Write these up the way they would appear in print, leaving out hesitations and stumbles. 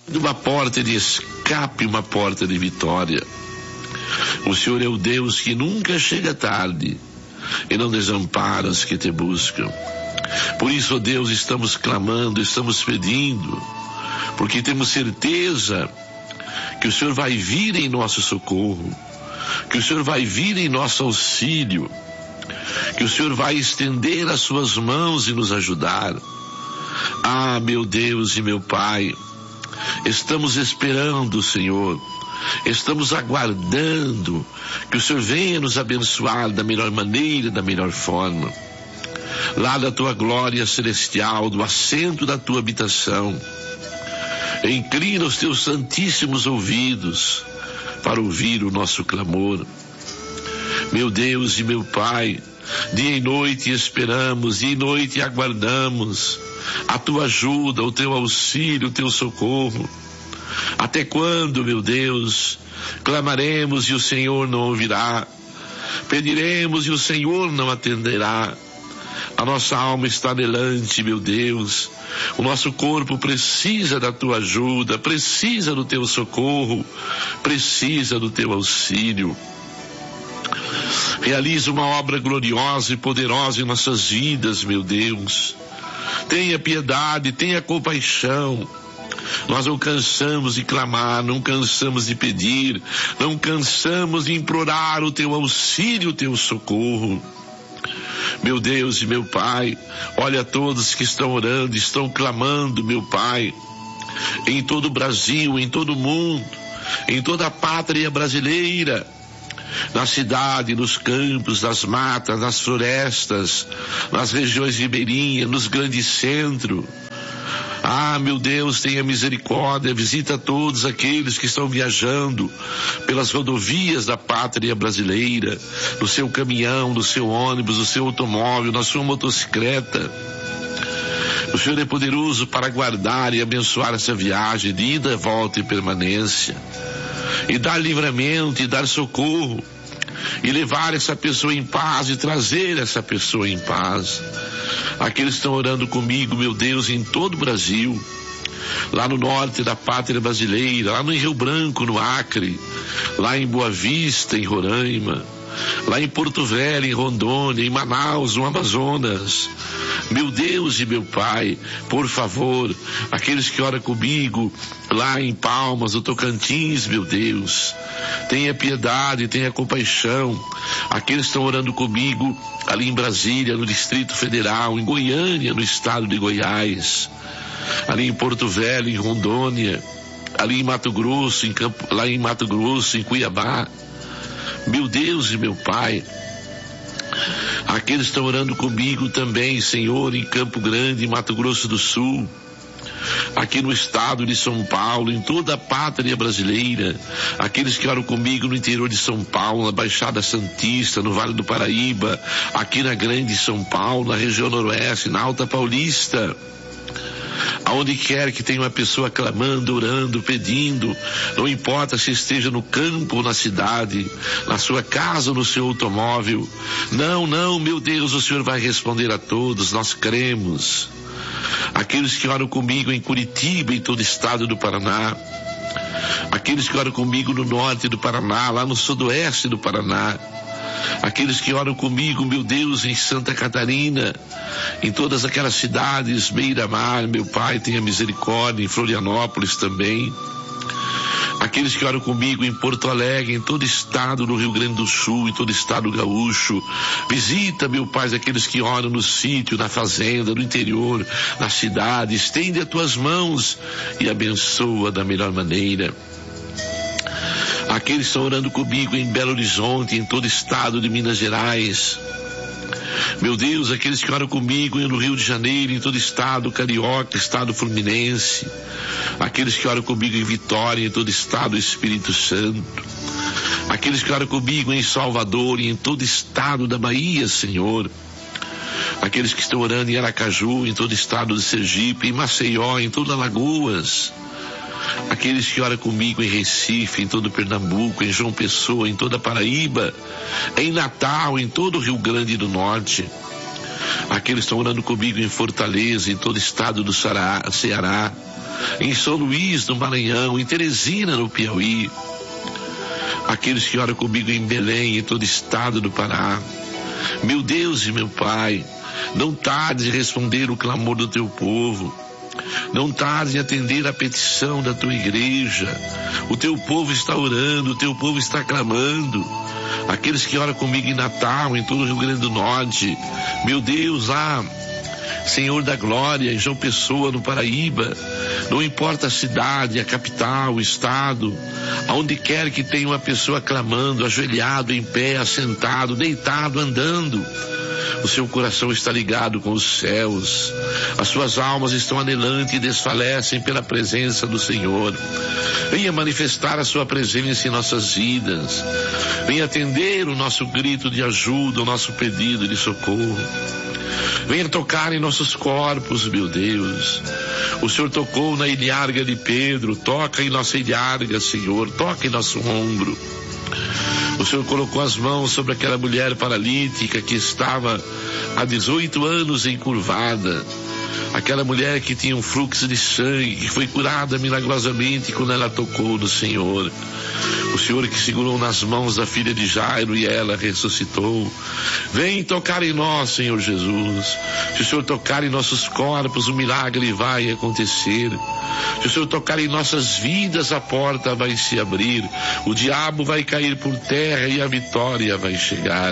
uma porta de escape, uma porta de vitória. O Senhor é o Deus que nunca chega tarde e não desampara os que te buscam. Por isso, ó Deus, estamos clamando, estamos pedindo, porque temos certeza que o Senhor vai vir em nosso socorro, que o Senhor vai vir em nosso auxílio, que o Senhor vai estender as suas mãos e nos ajudar. Ah, meu Deus e meu Pai, estamos esperando, Senhor, estamos aguardando que o Senhor venha nos abençoar da melhor maneira, da melhor forma. Lá da tua glória celestial, do assento da tua habitação, inclina os teus santíssimos ouvidos para ouvir o nosso clamor. Meu Deus e meu Pai, dia e noite esperamos, dia e noite aguardamos a tua ajuda, o teu auxílio, o teu socorro. Até quando, meu Deus, clamaremos e o Senhor não ouvirá? Pediremos e o Senhor não atenderá? A nossa alma está anelante, meu Deus. O nosso corpo precisa da tua ajuda, precisa do teu socorro, precisa do teu auxílio. Realiza uma obra gloriosa e poderosa em nossas vidas, meu Deus. Tenha piedade, tenha compaixão. Nós não cansamos de clamar, não cansamos de pedir, não cansamos de implorar o teu auxílio, o teu socorro. Meu Deus e meu Pai, olha todos que estão orando, estão clamando, meu Pai, em todo o Brasil, em todo o mundo, em toda a pátria brasileira, na cidade, nos campos, nas matas, nas florestas, nas regiões ribeirinhas, nos grandes centros. Ah, meu Deus, tenha misericórdia, visita todos aqueles que estão viajando pelas rodovias da pátria brasileira, no seu caminhão, no seu ônibus, no seu automóvel, na sua motocicleta. O Senhor é poderoso para guardar e abençoar essa viagem de ida, volta e permanência, e dar livramento, e dar socorro, e levar essa pessoa em paz, e trazer essa pessoa em paz. Aqueles que estão orando comigo, meu Deus, em todo o Brasil, lá no norte da pátria brasileira, lá no Rio Branco, no Acre, lá em Boa Vista, em Roraima, lá em Porto Velho, em Rondônia, em Manaus, no Amazonas. Meu Deus e meu Pai, por favor, aqueles que oram comigo lá em Palmas, no Tocantins, meu Deus, tenha piedade, tenha compaixão. Aqueles que estão orando comigo ali em Brasília, no Distrito Federal, em Goiânia, no estado de Goiás, ali em Porto Velho, em Rondônia, ali em Mato Grosso, lá em Mato Grosso, em Cuiabá. Meu Deus e meu Pai, aqueles que estão orando comigo também, Senhor, em Campo Grande, em Mato Grosso do Sul, aqui no estado de São Paulo, em toda a pátria brasileira, aqueles que oram comigo no interior de São Paulo, na Baixada Santista, no Vale do Paraíba, aqui na Grande São Paulo, na região noroeste, na Alta Paulista. Aonde quer que tenha uma pessoa clamando, orando, pedindo, não importa se esteja no campo ou na cidade, na sua casa ou no seu automóvel. Não, meu Deus, o Senhor vai responder a todos, nós cremos. Aqueles que oram comigo em Curitiba, em todo o estado do Paraná, aqueles que oram comigo no norte do Paraná, lá no sudoeste do Paraná, aqueles que oram comigo, meu Deus, em Santa Catarina, em todas aquelas cidades, beira-mar, meu Pai, tenha misericórdia, em Florianópolis também, aqueles que oram comigo em Porto Alegre, em todo estado do Rio Grande do Sul, em todo estado gaúcho, visita, meu Pai, aqueles que oram no sítio, na fazenda, no interior, na cidade, estende as tuas mãos e abençoa da melhor maneira. Aqueles que estão orando comigo em Belo Horizonte, em todo o estado de Minas Gerais. Meu Deus, aqueles que oram comigo no Rio de Janeiro, em todo o estado carioca, estado fluminense. Aqueles que oram comigo em Vitória, em todo o estado do Espírito Santo. Aqueles que oram comigo em Salvador e em todo o estado da Bahia, Senhor. Aqueles que estão orando em Aracaju, em todo o estado de Sergipe, em Maceió, em todas Alagoas. Aqueles que oram comigo em Recife, em todo Pernambuco, em João Pessoa, em toda Paraíba, em Natal, em todo o Rio Grande do Norte. Aqueles que estão orando comigo em Fortaleza, em todo o estado do Ceará, em São Luís, no Maranhão, em Teresina, no Piauí. Aqueles que oram comigo em Belém, em todo o estado do Pará. Meu Deus e meu Pai, não tarde em responder o clamor do teu povo. Não tarde em atender a petição da tua igreja. O teu povo está orando, o teu povo está clamando. Aqueles que oram comigo em Natal, em todo o Rio Grande do Norte. Meu Deus, lá, Senhor da Glória, em João Pessoa, no Paraíba. Não importa a cidade, a capital, o estado, aonde quer que tenha uma pessoa clamando, ajoelhado, em pé, assentado, deitado, andando. O seu coração está ligado com os céus. As suas almas estão anelantes e desfalecem pela presença do Senhor. Venha manifestar a sua presença em nossas vidas. Venha atender o nosso grito de ajuda, o nosso pedido de socorro. Venha tocar em nossos corpos, meu Deus. O Senhor tocou na ilharga de Pedro. Toca em nossa ilharga, Senhor. Toca em nosso ombro. O Senhor colocou as mãos sobre aquela mulher paralítica que estava há 18 anos encurvada. Aquela mulher que tinha um fluxo de sangue, que foi curada milagrosamente quando ela tocou no Senhor. O Senhor que segurou nas mãos da filha de Jairo e ela ressuscitou. Vem tocar em nós, Senhor Jesus. Se o Senhor tocar em nossos corpos, o milagre vai acontecer. Se o Senhor tocar em nossas vidas, a porta vai se abrir. O diabo vai cair por terra e a vitória vai chegar.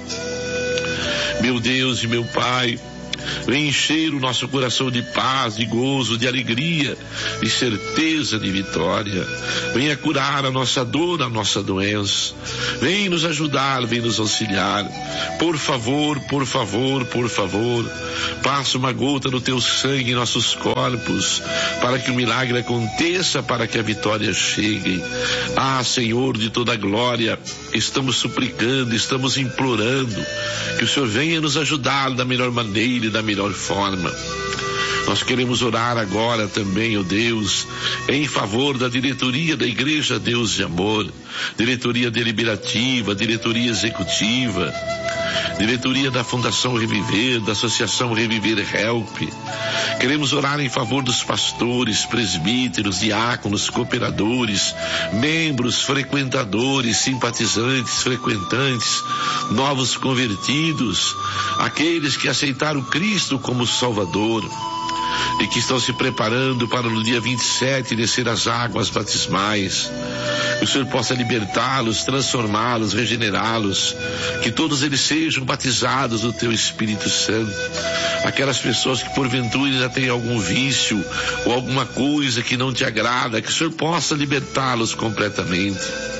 Meu Deus e meu Pai, vem encher o nosso coração de paz, de gozo, de alegria, de certeza de vitória. Venha curar a nossa dor, a nossa doença. Vem nos ajudar, vem nos auxiliar. Por favor, por favor, por favor, passa uma gota do teu sangue em nossos corpos, para que o milagre aconteça, para que a vitória chegue. Ah, Senhor de toda a glória, estamos suplicando, estamos implorando que o Senhor venha nos ajudar da melhor maneira e da melhor forma. Nós queremos orar agora também, ó Deus, em favor da diretoria da Igreja Deus de Amor, diretoria deliberativa, diretoria executiva, diretoria da Fundação Reviver, da Associação Reviver Help. Queremos orar em favor dos pastores, presbíteros, diáconos, cooperadores, membros, frequentadores, simpatizantes, frequentantes, novos convertidos, aqueles que aceitaram Cristo como Salvador e que estão se preparando para no dia 27 descer as águas batismais. Que o Senhor possa libertá-los, transformá-los, regenerá-los, que todos eles sejam batizados do teu Espírito Santo. Aquelas pessoas que porventura ainda têm algum vício ou alguma coisa que não te agrada, que o Senhor possa libertá-los completamente.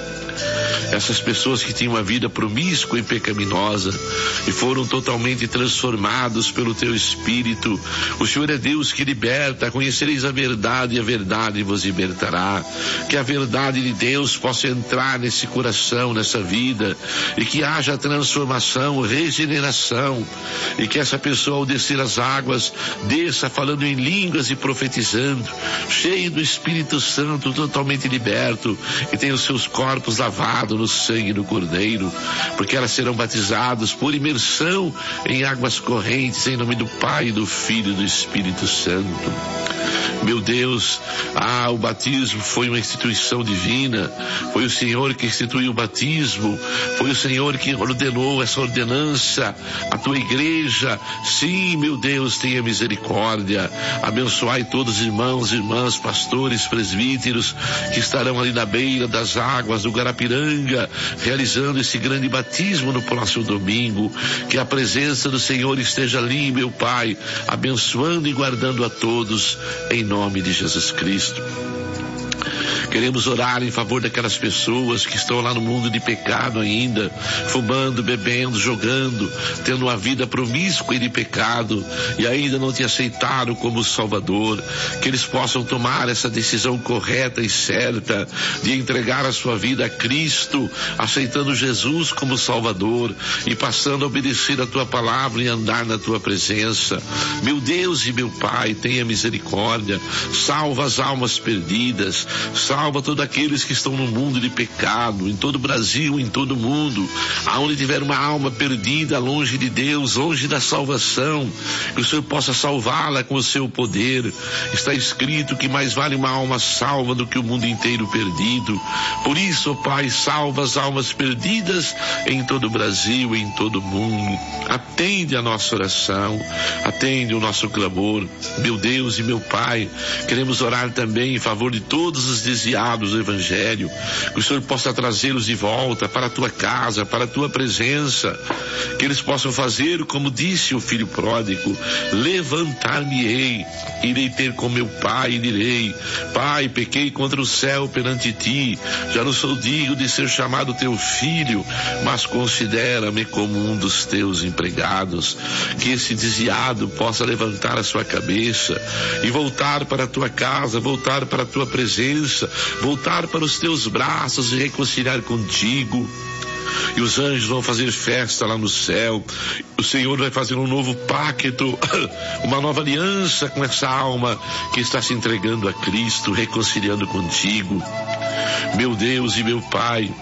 Essas pessoas que tinham uma vida promíscua e pecaminosa e foram totalmente transformados pelo teu Espírito. O Senhor é Deus que liberta. Conhecereis a verdade e a verdade vos libertará. Que a verdade de Deus possa entrar nesse coração, nessa vida, e que haja transformação, regeneração, e que essa pessoa, ao descer as águas, desça falando em línguas e profetizando, cheio do Espírito Santo, totalmente liberto, e tenha os seus corpos lavados no sangue do Cordeiro, porque elas serão batizadas por imersão em águas correntes, em nome do Pai, do Filho e do Espírito Santo. Meu Deus, o batismo foi uma instituição divina, foi o Senhor que instituiu o batismo, foi o Senhor que ordenou essa ordenança, a tua igreja. Sim, meu Deus, tenha misericórdia, abençoai todos os irmãos, irmãs, pastores, presbíteros, que estarão ali na beira das águas do Guarapiranga, realizando esse grande batismo no próximo domingo. Que a presença do Senhor esteja ali, meu Pai, abençoando e guardando a todos, em nome de Jesus Cristo. Queremos orar em favor daquelas pessoas que estão lá no mundo de pecado ainda, fumando, bebendo, jogando, tendo uma vida promíscua e de pecado, e ainda não te aceitaram como Salvador. Que eles possam tomar essa decisão correta e certa de entregar a sua vida a Cristo, aceitando Jesus como Salvador e passando a obedecer a tua palavra e andar na tua presença. Meu Deus e meu Pai, tenha misericórdia, salva as almas perdidas, salva salva todos aqueles que estão no mundo de pecado, em todo o Brasil, em todo o mundo, aonde tiver uma alma perdida, longe de Deus, longe da salvação, que o Senhor possa salvá-la com o seu poder. Está escrito que mais vale uma alma salva do que o mundo inteiro perdido. Por isso, ó Pai, salva as almas perdidas em todo o Brasil, em todo o mundo. Atende a nossa oração, atende o nosso clamor, meu Deus e meu Pai. Queremos orar também em favor de todos os desviados do Evangelho, que o Senhor possa trazê-los de volta para a tua casa, para a tua presença, que eles possam fazer como disse o filho pródigo: levantar-me-ei, irei ter com meu pai e direi: Pai, pequei contra o céu perante ti, já não sou digno de ser chamado teu filho, mas considera-me como um dos teus empregados. Que esse desviado possa levantar a sua cabeça e voltar para a tua casa, voltar para a tua presença, voltar para os teus braços e reconciliar contigo. E os anjos vão fazer festa lá no céu. O Senhor vai fazer um novo pacto, uma nova aliança com essa alma que está se entregando a Cristo, reconciliando contigo. Meu Deus e meu Pai,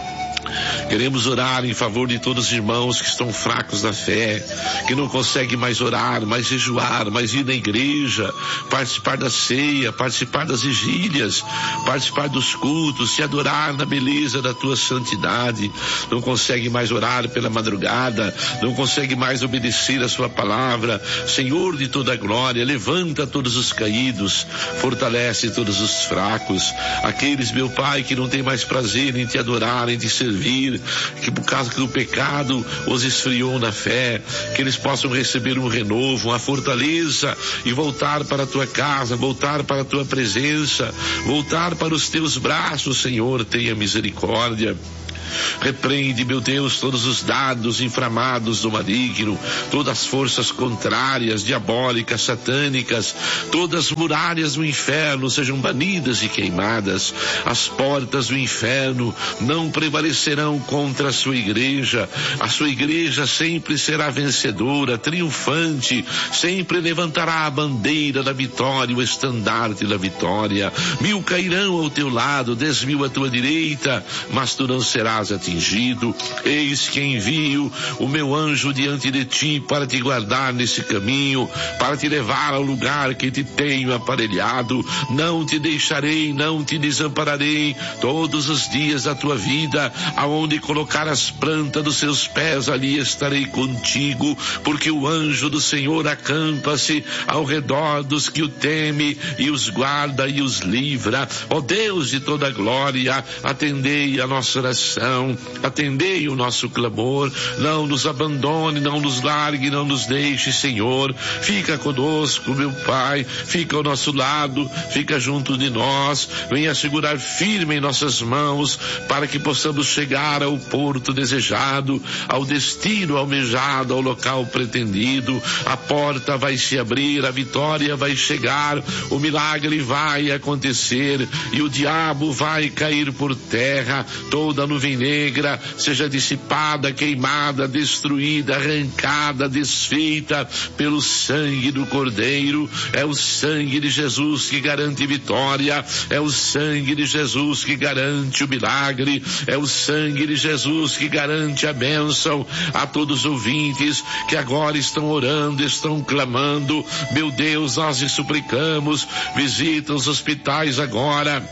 queremos orar em favor de todos os irmãos que estão fracos na fé, que não conseguem mais orar, mais jejuar, mais ir na igreja, participar da ceia, participar das vigílias, participar dos cultos, se adorar na beleza da tua santidade. Não consegue mais orar pela madrugada, não consegue mais obedecer a sua palavra. Senhor de toda a glória, levanta todos os caídos, fortalece todos os fracos, aqueles, meu Pai, que não têm mais prazer em te adorar, em te servir, que por causa do pecado os esfriou na fé, que eles possam receber um renovo, uma fortaleza e voltar para a tua casa, voltar para a tua presença, voltar para os teus braços. Senhor, tenha misericórdia. Repreende, meu Deus, todos os dados inflamados do maligno, todas as forças contrárias, diabólicas, satânicas, todas as muralhas do inferno sejam banidas e queimadas. As portas do inferno não prevalecerão contra a sua igreja. A sua igreja sempre será vencedora, triunfante, sempre levantará a bandeira da vitória, o estandarte da vitória. 1000 cairão ao teu lado, 10.000 à tua direita, mas tu não serás atingido. Eis que envio o meu anjo diante de ti para te guardar nesse caminho, para te levar ao lugar que te tenho aparelhado. Não te deixarei, não te desampararei todos os dias da tua vida. Aonde colocar as plantas dos seus pés, ali estarei contigo, porque o anjo do Senhor acampa-se ao redor dos que o temem e os guarda e os livra. Ó Deus de toda a glória, atendei a nossa oração, atendei o nosso clamor, não nos abandone, não nos largue, não nos deixe, Senhor. Fica conosco, meu Pai, fica ao nosso lado, fica junto de nós, venha segurar firme em nossas mãos, para que possamos chegar ao porto desejado, ao destino almejado, ao local pretendido. A porta vai se abrir, a vitória vai chegar, o milagre vai acontecer e o diabo vai cair por terra. Toda nuvem negra seja dissipada, queimada, destruída, arrancada, desfeita pelo sangue do Cordeiro. É o sangue de Jesus que garante vitória, é o sangue de Jesus que garante o milagre, é o sangue de Jesus que garante a bênção. A todos os ouvintes que agora estão orando, estão clamando, meu Deus, nós lhe suplicamos, visita os hospitais agora,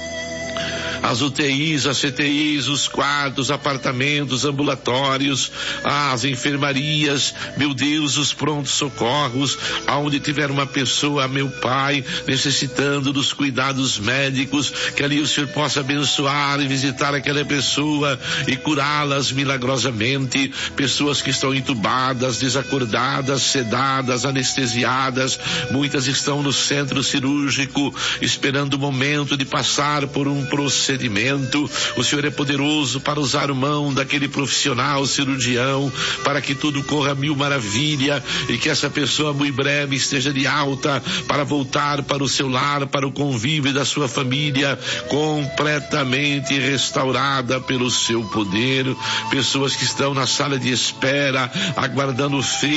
as UTIs, as CTIs, os quartos, apartamentos, ambulatórios, as enfermarias, meu Deus, os prontos socorros, aonde tiver uma pessoa, meu Pai, necessitando dos cuidados médicos, que ali o Senhor possa abençoar e visitar aquela pessoa e curá-las milagrosamente. Pessoas que estão entubadas, desacordadas, sedadas, anestesiadas, muitas estão no centro cirúrgico, esperando o momento de passar por um processo procedimento. O Senhor é poderoso para usar mão daquele profissional cirurgião, para que tudo corra mil maravilha e que essa pessoa muito breve esteja de alta para voltar para o seu lar, para o convívio da sua família, completamente restaurada pelo seu poder. Pessoas que estão na sala de espera, aguardando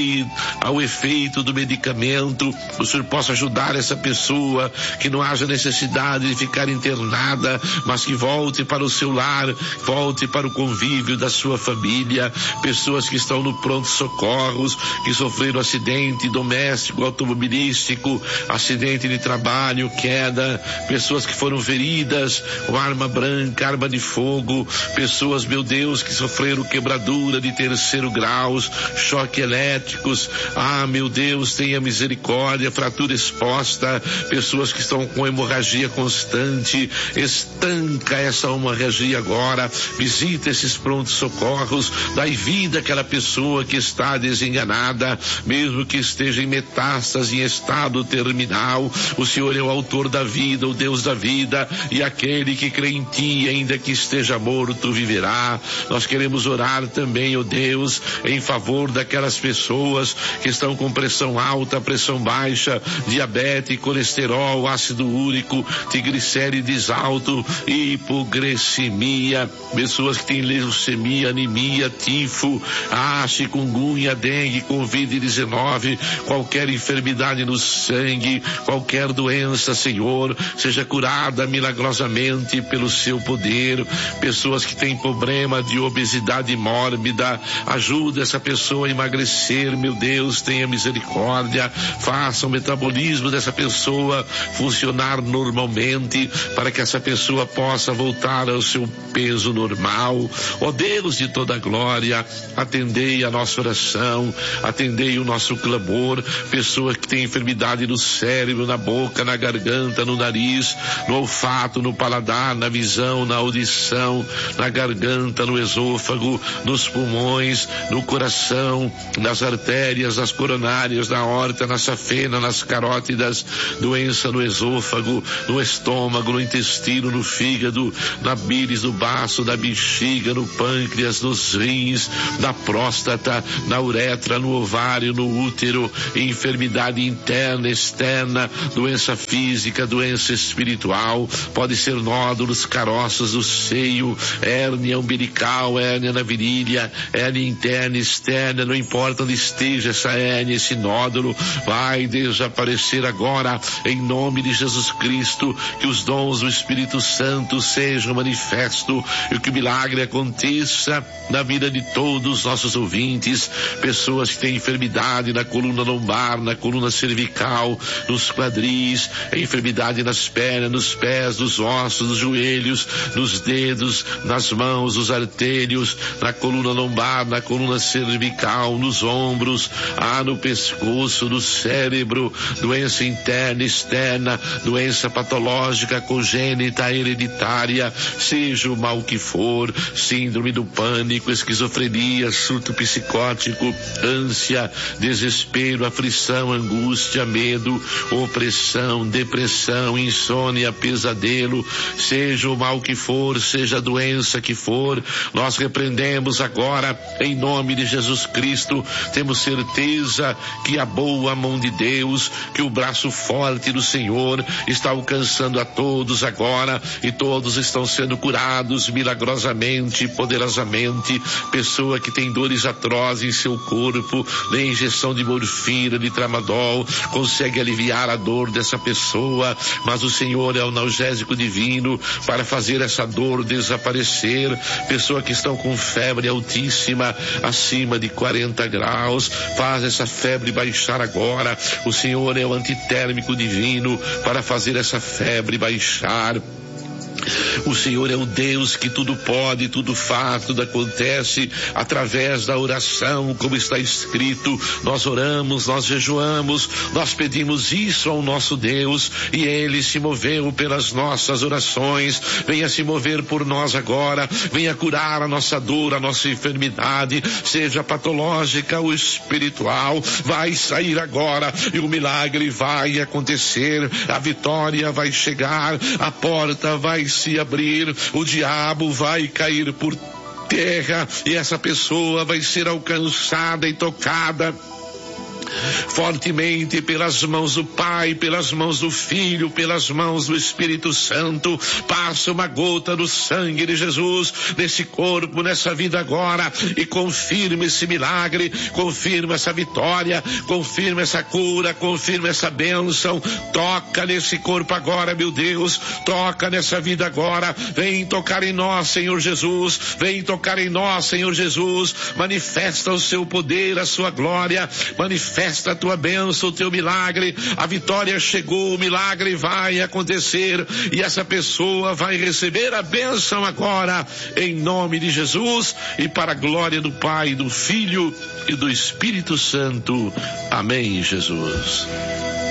o efeito do medicamento, o Senhor possa ajudar essa pessoa, que não haja necessidade de ficar internada, mas que volte para o seu lar, volte para o convívio da sua família. Pessoas que estão no pronto-socorros, que sofreram acidente doméstico, automobilístico, acidente de trabalho, queda, pessoas que foram feridas com arma branca, arma de fogo, pessoas, meu Deus, que sofreram quebradura de 3º grau, choque elétricos, meu Deus, tenha misericórdia, fratura exposta, pessoas que estão com hemorragia constante, estanca essa hemorragia agora, visita esses prontos-socorros, dai vida àquela pessoa que está desenganada, mesmo que esteja em metástase, em estado terminal. O Senhor é o autor da vida, o Deus da vida, e aquele que crê em ti, ainda que esteja morto, viverá. Nós queremos orar também, ó Deus, em favor daquelas pessoas que estão com pressão alta, pressão baixa, diabetes, colesterol, ácido úrico, triglicérides alto, hipoglicemia, pessoas que têm leucemia, anemia, tifo, chikungunya, dengue, Covid-19, qualquer enfermidade no sangue, qualquer doença, Senhor, seja curada milagrosamente pelo seu poder. Pessoas que têm problema de obesidade mórbida, ajuda essa pessoa a emagrecer, meu Deus, tenha misericórdia, faça o metabolismo dessa pessoa funcionar normalmente, para que essa pessoa possa voltar ao seu peso normal. Ó Deus de toda glória, atendei a nossa oração, atendei o nosso clamor. Pessoa que tem enfermidade no cérebro, na boca, na garganta, no nariz, no olfato, no paladar, na visão, na audição, na garganta, no esôfago, nos pulmões, no coração, nas artérias, nas coronárias, na aorta, na safena, nas carótidas, doença no esôfago, no estômago, no intestino, no fígado, na bílis, no baço, na bexiga, no pâncreas, nos rins, na próstata, na uretra, no ovário, no útero, enfermidade interna, externa, doença física, doença espiritual, pode ser nódulos, caroços do seio, hérnia umbilical, hérnia na virilha, hérnia interna, externa, não importa onde esteja essa hérnia, esse nódulo, vai desaparecer agora, em nome de Jesus Cristo, que os dons do Espírito Santo sejam manifestos e que o milagre aconteça na vida de todos os nossos ouvintes, pessoas que têm enfermidade na coluna lombar, na coluna cervical, nos quadris, enfermidade nas pernas, nos pés, nos ossos, nos joelhos, nos dedos, nas mãos, nos artérios, na coluna lombar, na coluna cervical, nos ombros, no pescoço, no cérebro, doença interna, externa, doença patológica, congênita, hereditária, seja o mal que for, síndrome do pânico, esquizofrenia, surto psicótico, ânsia, desespero, aflição, angústia, medo, opressão, depressão, insônia, pesadelo, seja o mal que for, seja a doença que for, nós repreendemos agora em nome de Jesus Cristo. Temos certeza que a boa mão de Deus, que o braço forte do Senhor está alcançando a todos agora, e todos estão sendo curados milagrosamente, poderosamente. Pessoa que tem dores atrozes em seu corpo, nem injeção de morfina, de tramadol consegue aliviar a dor dessa pessoa, mas o Senhor é o analgésico divino para fazer essa dor desaparecer. Pessoa que estão com febre altíssima, acima de 40 graus, faz essa febre baixar agora. O Senhor é o antitérmico divino para fazer essa febre baixar. O Senhor é o Deus que tudo pode, tudo faz, tudo acontece através da oração, como está escrito. Nós oramos, nós jejuamos, nós pedimos isso ao nosso Deus e Ele se moveu pelas nossas orações. Venha se mover por nós agora, venha curar a nossa dor, a nossa enfermidade, seja patológica ou espiritual, vai sair agora e o milagre vai acontecer, a vitória vai chegar, a porta vai se abrir, o diabo vai cair por terra e essa pessoa vai ser alcançada e tocada fortemente pelas mãos do Pai, pelas mãos do Filho, pelas mãos do Espírito Santo. Passa uma gota do sangue de Jesus nesse corpo, nessa vida agora, e confirma esse milagre, confirma essa vitória, confirma essa cura, confirma essa bênção. Toca nesse corpo agora, meu Deus, toca nessa vida agora. Vem tocar em nós, Senhor Jesus, vem tocar em nós, Senhor Jesus. Manifesta o seu poder, a sua glória, manifesta a tua bênção, o teu milagre. A vitória chegou, o milagre vai acontecer e essa pessoa vai receber a bênção agora, em nome de Jesus, e para a glória do Pai, do Filho e do Espírito Santo. Amém, Jesus.